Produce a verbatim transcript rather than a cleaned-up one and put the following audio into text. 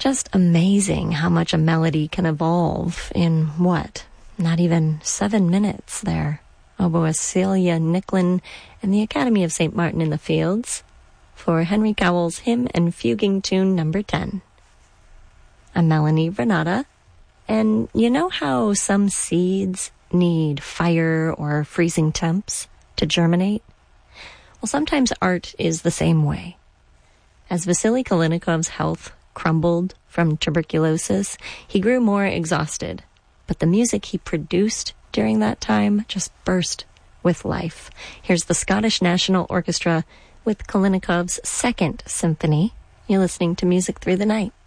Just amazing how much a melody can evolve in, what, not even seven minutes there. Oboist Celia Nicklin and the Academy of Saint Martin in the Fields for Henry Cowell's Hymn and Fuguing Tune number ten. I'm Melanie Renata, and you know how some seeds need fire or freezing temps to germinate? Well, sometimes art is the same way. As Vasily Kalinikov's health crumbled from tuberculosis, he grew more exhausted, but the music he produced during that time just burst with life. Here's the Scottish National Orchestra with Kalinikov's Second Symphony. You're listening to Music Through the Night.